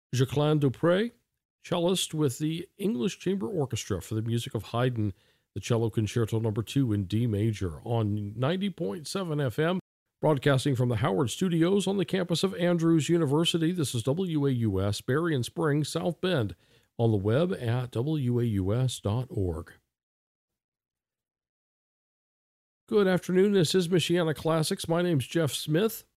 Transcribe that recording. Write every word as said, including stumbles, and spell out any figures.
Jacqueline Dupre, cellist with the English Chamber Orchestra for the music of Haydn, the Cello Concerto Number two in D major on ninety point seven F M, broadcasting from the Howard Studios on the campus of Andrews University. This is W A U S, Berrien Springs, South Bend, on the web at W A U S dot org. Good afternoon. This is Michiana Classics. My name's Jeff Smith.